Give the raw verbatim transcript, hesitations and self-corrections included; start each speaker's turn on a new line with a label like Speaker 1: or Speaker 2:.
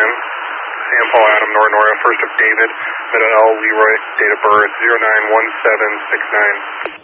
Speaker 1: in. Sam Paul Adam Nora Nora, first of David, middle L Leroy, date of birth zero nine one seven six nine.